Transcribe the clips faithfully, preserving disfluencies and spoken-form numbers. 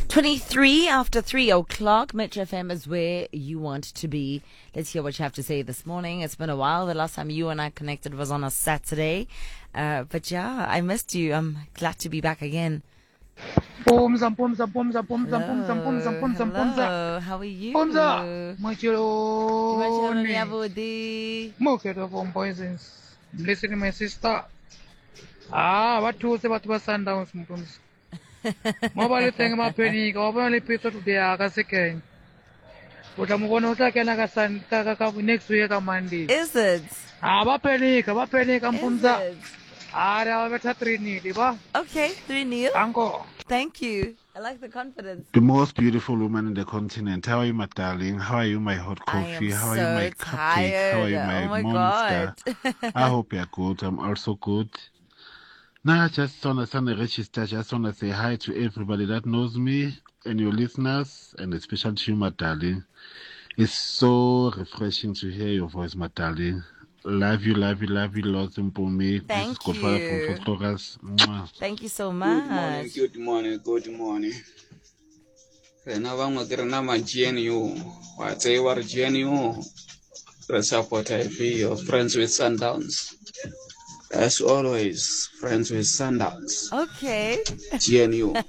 twenty-three after three o'clock. Metro F M is where you want to be. Let's hear what you have to say this morning. It's been a while. The last time you and I connected was on a Saturday. Uh, but yeah, I missed you. I'm glad to be back again. Pomza, pomza, pomza, pomza, pomza, pomza, pomza, pomza. Hello, how are you? Pomza, Machiloni. Machiloni. Moketo from poisons. Listen to my sister. Ah, what to say about the Sundowns, Pomza? Mobile thing, my penny, overly pizza to the Agaseke. But I'm going to take another Sun next week on Monday. Is it? Ah, what penny, what penny, Pomza. Ah, I have a three need, okay, three nil. Uncle. Thank you. I like the confidence. The most beautiful woman in the continent. How are you, my darling? How are you, my hot coffee? How so are you, my cupcake? tired. How are you, my, oh my monster? God. I hope you're good. I'm also good. Now, I just want to send a register. I just want to say hi to everybody that knows me and your listeners, and especially to you, my darling. It's so refreshing to hear your voice, my darling. Love you, love you, love you, lots and for me. Thank this is Godfather you. from Fostoras. Thank you so much. Good morning, good morning, good morning. Now I'm going to my G N U. What say what G N U? The support I be your friends with Sundowns. As always, friends with Sundowns. Okay. G N U.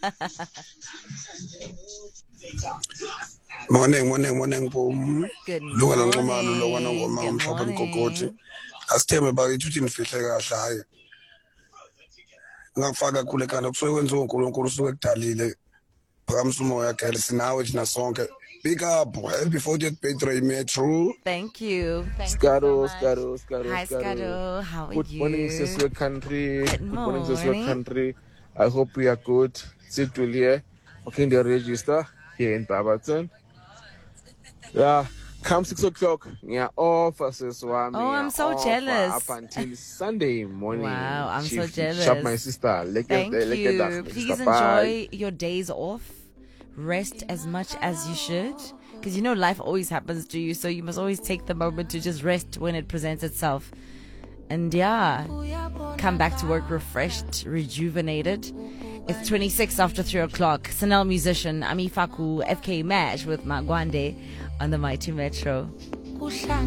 Morning, morning, morning, boom. Good morning. Good morning. Asithembe bakithi nifihle kahle hayi. Ngafaka kule kana kusuke kwenziwa uNkulunkulu usuke kudalile. Phakamisa umoya girl sinawe thina sonke. Big up, happy fortieth birthday Metro. Thank you. Thank Skado, you so much. Skado, Skado, Hi, Skado. How are Good you? morning, Siswe country. Good Good morning, Siswe morning. country. I hope we are good. Sit will here. Okay, in the register here in Barberton. Yeah, come six o'clock. Yeah, off versus one. Oh, I'm so jealous. Up until Sunday morning. Wow, I'm so Chief, jealous. Shop my sister. Like Thank like you. that, Please sister. Bye. enjoy your days off. Rest as much as you should. Because you know life always happens to you. So you must always take the moment to just rest when it presents itself. And yeah, come back to work refreshed, rejuvenated. It's twenty-six after three o'clock. Sanel musician Ami Faku, F K Mash with Magwande on the Mighty Metro.